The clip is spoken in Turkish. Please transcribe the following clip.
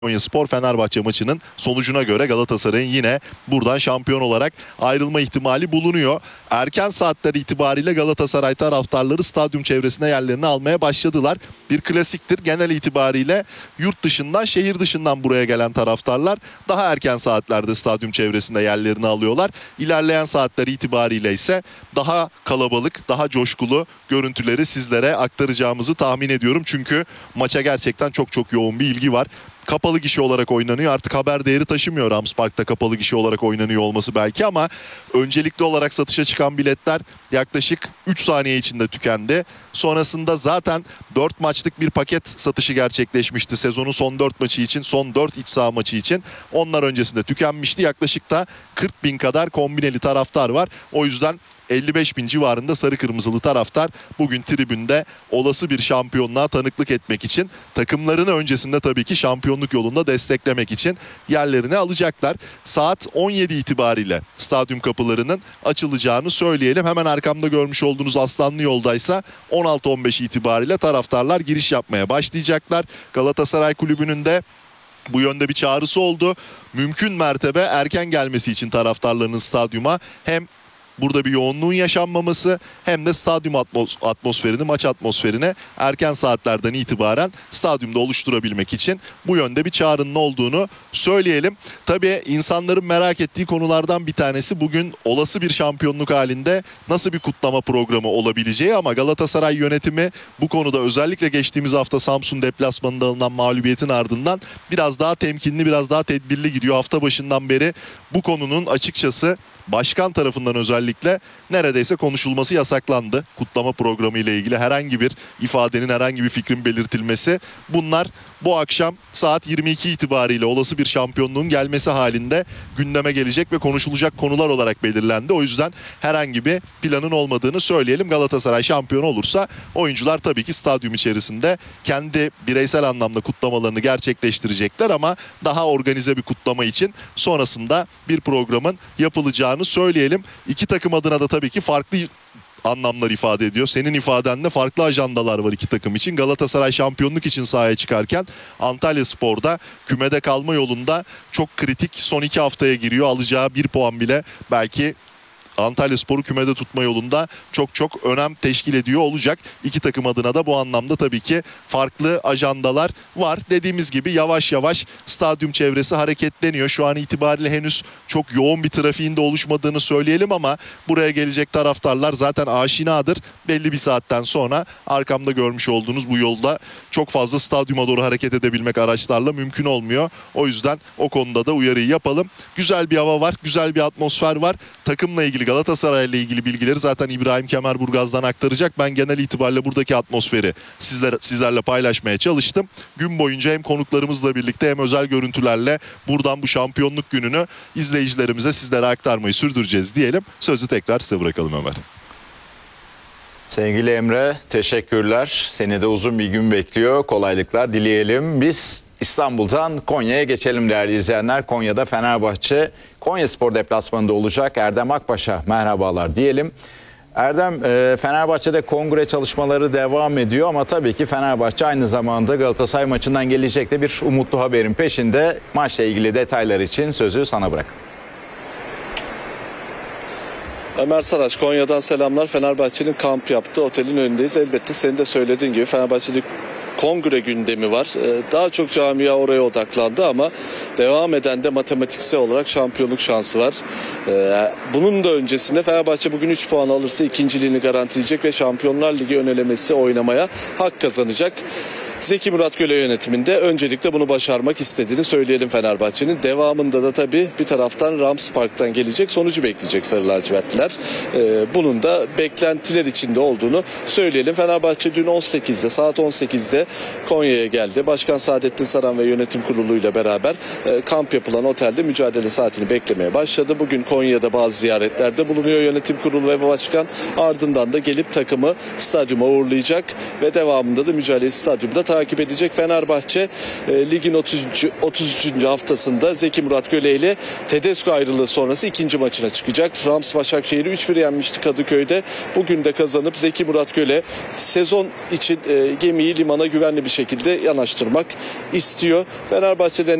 Konyaspor Fenerbahçe maçının sonucuna göre Galatasaray'ın yine buradan şampiyon olarak ayrılma ihtimali bulunuyor. Erken saatler itibariyle Galatasaray taraftarları stadyum çevresine yerlerini almaya başladılar. Bir klasiktir. Genel itibariyle yurt dışından, şehir dışından buraya gelen taraftarlar daha erken saatlerde stadyum çevresinde yerlerini alıyorlar. İlerleyen saatler itibariyle ise daha kalabalık, daha coşkulu görüntüleri sizlere aktaracağımızı tahmin ediyorum. Çünkü maça gerçekten çok yoğun bir ilgi var. Kapalı gişe olarak oynanıyor. Artık haber değeri taşımıyor Rams Park'ta kapalı gişe olarak oynanıyor olması belki, ama öncelikli olarak satışa çıkan biletler yaklaşık 3 saniye içinde tükendi. Sonrasında zaten 4 maçlık bir paket satışı gerçekleşmişti sezonun son 4 maçı için, son 4 iç saha maçı için. Onlar öncesinde tükenmişti. Yaklaşık da 40 bin kadar kombineli taraftar var. O yüzden 55 bin civarında sarı kırmızılı taraftar bugün tribünde olası bir şampiyonluğa tanıklık etmek için, takımlarını öncesinde tabii ki şampiyonluk yolunda desteklemek için yerlerini alacaklar. Saat 17 itibariyle stadyum kapılarının açılacağını söyleyelim. Hemen arkamda görmüş olduğunuz Aslanlı yoldaysa 16-15 itibariyle taraftarlar giriş yapmaya başlayacaklar. Galatasaray Kulübü'nün de bu yönde bir çağrısı oldu. Mümkün mertebe erken gelmesi için taraftarlarının stadyuma, hem burada bir yoğunluğun yaşanmaması hem de stadyum atmosferini, maç atmosferini erken saatlerden itibaren stadyumda oluşturabilmek için bu yönde bir çağrının olduğunu söyleyelim. Tabii insanların merak ettiği konulardan bir tanesi bugün olası bir şampiyonluk halinde nasıl bir kutlama programı olabileceği, ama Galatasaray yönetimi bu konuda özellikle geçtiğimiz hafta Samsun deplasmanında alınan mağlubiyetin ardından biraz daha temkinli, biraz daha tedbirli gidiyor. Hafta başından beri bu konunun açıkçası başkan tarafından özellikle neredeyse konuşulması yasaklandı. Kutlama programı ile ilgili herhangi bir ifadenin, herhangi bir fikrin belirtilmesi. Bunlar bu akşam saat 22 itibariyle olası bir şampiyonluğun gelmesi halinde gündeme gelecek ve konuşulacak konular olarak belirlendi. O yüzden herhangi bir planın olmadığını söyleyelim. Galatasaray şampiyon olursa oyuncular tabii ki stadyum içerisinde kendi bireysel anlamda kutlamalarını gerçekleştirecekler, ama daha organize bir kutlama için sonrasında bir programın yapılacağını söyleyelim. İki takım adına da tabii ki farklı anlamlar ifade ediyor. Senin ifadenle farklı ajandalar var iki takım için. Galatasaray şampiyonluk için sahaya çıkarken Antalyaspor'da kümede kalma yolunda çok kritik son 2 haftaya giriyor. Alacağı 1 puan bile belki Antalyaspor'u kümede tutma yolunda çok önem teşkil ediyor olacak. İki takım adına da bu anlamda tabii ki farklı ajandalar var. Dediğimiz gibi yavaş yavaş stadyum çevresi hareketleniyor. Şu an itibariyle henüz çok yoğun bir trafiğin de oluşmadığını söyleyelim, ama buraya gelecek taraftarlar zaten aşinadır. Belli bir saatten sonra arkamda görmüş olduğunuz bu yolda çok fazla stadyuma doğru hareket edebilmek araçlarla mümkün olmuyor. O yüzden o konuda da uyarıyı yapalım. Güzel bir hava var, güzel bir atmosfer var. Takımla ilgili, Galatasaray'la ilgili bilgileri zaten İbrahim Kemerburgaz'dan aktaracak. Ben genel itibariyle buradaki atmosferi sizlerle paylaşmaya çalıştım. Gün boyunca hem konuklarımızla birlikte hem özel görüntülerle buradan bu şampiyonluk gününü izleyicilerimize, sizlere aktarmayı sürdüreceğiz diyelim. Sözü tekrar size bırakalım Ömer. Sevgili Emre, teşekkürler. Seni de uzun bir gün bekliyor. Kolaylıklar dileyelim. Biz İstanbul'dan Konya'ya geçelim değerli izleyenler. Konya'da Fenerbahçe Konyaspor deplasmanında olacak. Erdem Akbaş'a merhabalar diyelim. Erdem, Fenerbahçe'de kongre çalışmaları devam ediyor, ama tabii ki Fenerbahçe aynı zamanda Galatasaray maçından gelecek de bir umutlu haberin peşinde. Maçla ilgili detaylar için sözü sana bırak. Ömer Saraç, Konya'dan selamlar. Fenerbahçe'nin kamp yaptığı otelin önündeyiz. Elbette senin de söylediğin gibi Fenerbahçe'de kongre gündemi var. Daha çok camia oraya odaklandı, ama devam eden de matematiksel olarak şampiyonluk şansı var. Bunun da öncesinde Fenerbahçe bugün 3 puan alırsa ikinciliğini garantileyecek ve Şampiyonlar Ligi ön elemesi oynamaya hak kazanacak. Zeki Murat Göle yönetiminde öncelikle bunu başarmak istediğini söyleyelim Fenerbahçe'nin. Devamında da tabii bir taraftan Rams Park'tan gelecek sonucu bekleyecek Sarı Lacivertliler. Bunun da beklentiler içinde olduğunu söyleyelim. Fenerbahçe dün 18'de, saat 18'de Konya'ya geldi. Başkan Saadettin Saran ve yönetim kuruluyla beraber kamp yapılan otelde mücadele saatini beklemeye başladı. Bugün Konya'da bazı ziyaretlerde bulunuyor yönetim kurulu ve başkan. Ardından da gelip takımı stadyuma uğurlayacak ve devamında da mücadeleyi stadyumda takip edecek. Fenerbahçe ligin 33. haftasında Zeki Murat Göle ile Tedesco ayrılığı sonrası ikinci maçına çıkacak. Rams Başakşehir'i 3-1 yenmişti Kadıköy'de. Bugün de kazanıp Zeki Murat Göle sezon için gemiyi limana güvenli bir şekilde yanaştırmak istiyor. Fenerbahçe'den